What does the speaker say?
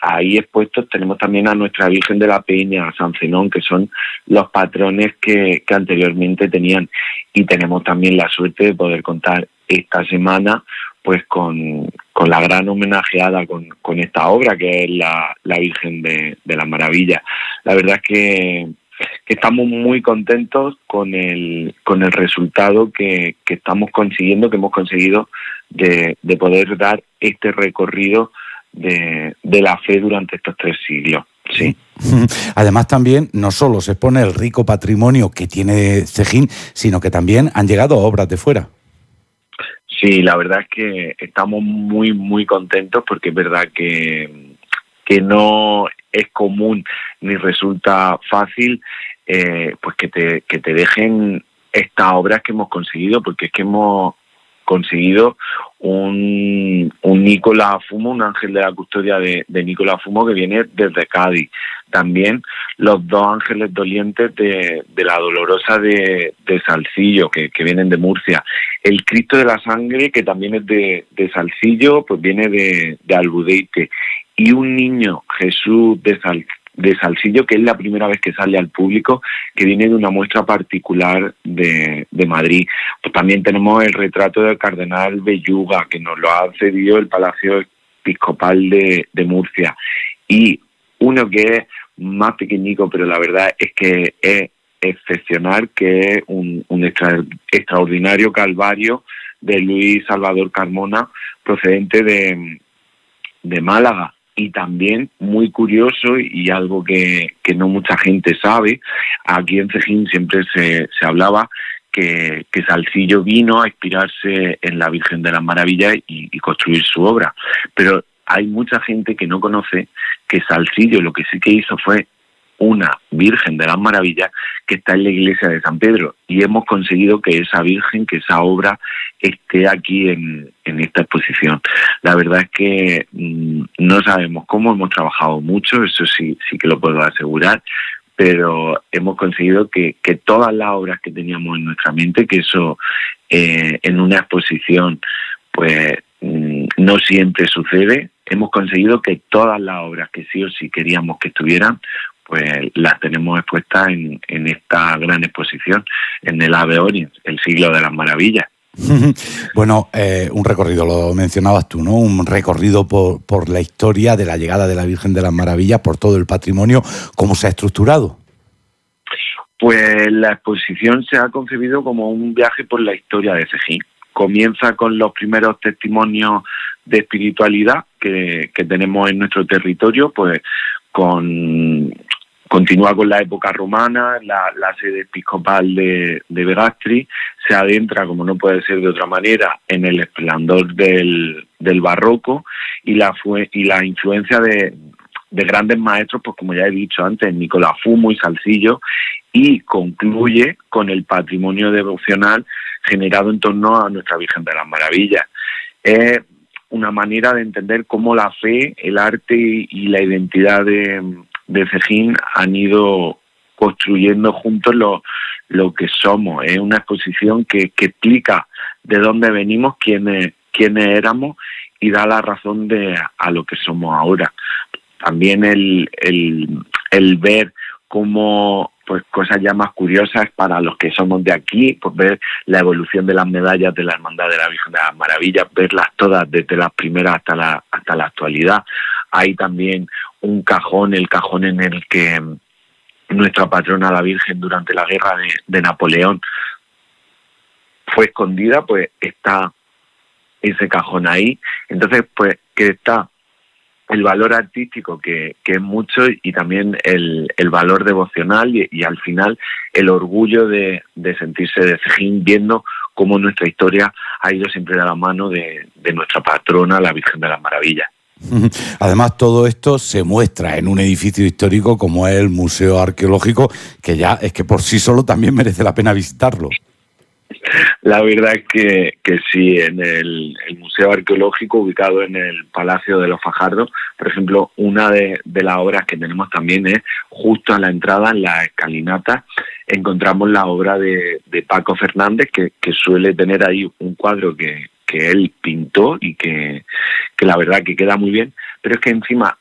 ahí expuestos tenemos también a nuestra Virgen de la Peña, a San Zenón, que son los patrones que anteriormente tenían. Y tenemos también la suerte de poder contar esta semana pues con la gran homenajeada con esta obra, que es la Virgen de las Maravillas. La verdad es que estamos muy contentos con el resultado que estamos consiguiendo, que hemos conseguido de poder dar este recorrido de la fe durante estos 3 siglos. Sí. Además también no solo se expone el rico patrimonio que tiene Cejín, sino que también han llegado obras de fuera. Sí, la verdad es que estamos muy, muy contentos, porque es verdad que no es común ni resulta fácil pues que te dejen estas obras que hemos conseguido, porque es que hemos conseguido un Nicolás Fumo, un ángel de la custodia de Nicolás Fumo, que viene desde Cádiz. También los 2 ángeles dolientes de la Dolorosa de Salsillo, que vienen de Murcia. El Cristo de la Sangre, que también es de Salsillo, pues viene de Albudeite. Y un niño Jesús de Salsillo, que es la primera vez que sale al público, que viene de una muestra particular de Madrid. Pues también tenemos el retrato del cardenal Belluga, que nos lo ha cedido el Palacio Episcopal de Murcia. Y uno que es más pequeñico, pero la verdad es que es excepcional, que es un extraordinario Calvario de Luis Salvador Carmona, procedente de Málaga. Y también muy curioso, y algo que no mucha gente sabe, aquí en Cejín siempre se hablaba que Salsillo vino a inspirarse en la Virgen de las Maravillas y construir su obra. Pero hay mucha gente que no conoce que Salsillo lo que sí que hizo fue una Virgen de las Maravillas que está en la iglesia de San Pedro, y hemos conseguido que esa Virgen, que esa obra esté aquí en esta exposición. La verdad es que no sabemos cómo, hemos trabajado mucho, eso sí que lo puedo asegurar, pero hemos conseguido que todas las obras que teníamos en nuestra mente, que eso en una exposición pues no siempre sucede, hemos conseguido que todas las obras que sí o sí queríamos que estuvieran, pues las tenemos expuestas en esta gran exposición, en el Ave Orient, el siglo de las maravillas. Bueno, un recorrido, lo mencionabas tú, ¿no? Un recorrido por la historia de la llegada de la Virgen de las Maravillas, por todo el patrimonio. ¿Cómo se ha estructurado? Pues la exposición se ha concebido como un viaje por la historia de Cejín. Comienza con los primeros testimonios de espiritualidad que tenemos en nuestro territorio, pues continúa con la época romana, la sede episcopal de Verastri, se adentra, como no puede ser de otra manera, en el esplendor del barroco y la influencia de grandes maestros, pues como ya he dicho antes, Nicolás Fumo y Salsillo, y concluye con el patrimonio devocional generado en torno a nuestra Virgen de las Maravillas. Es una manera de entender cómo la fe, el arte y la identidad de Cejín han ido construyendo juntos lo que somos. Es una exposición que explica de dónde venimos, quiénes éramos, y da la razón a lo que somos ahora. También el ver cómo, pues cosas ya más curiosas para los que somos de aquí, pues ver la evolución de las medallas de la Hermandad de la Virgen de las Maravillas, verlas todas desde las primeras hasta la actualidad. Hay también un cajón, el cajón en el que nuestra patrona, la Virgen, durante la guerra de Napoleón fue escondida, pues está ese cajón ahí. Entonces, pues que está el valor artístico, que es mucho, y también el valor devocional y al final el orgullo de sentirse de Cejín, viendo cómo nuestra historia ha ido siempre de la mano de nuestra patrona, la Virgen de las Maravillas. Además, todo esto se muestra en un edificio histórico como es el Museo Arqueológico, que ya es que por sí solo también merece la pena visitarlo. La verdad es que sí, en el Museo Arqueológico, ubicado en el Palacio de los Fajardos, por ejemplo, una de las obras que tenemos también es justo a la entrada, en la escalinata, encontramos la obra de Paco Fernández, que suele tener ahí un cuadro que él pintó y que la verdad que queda muy bien, pero es que encima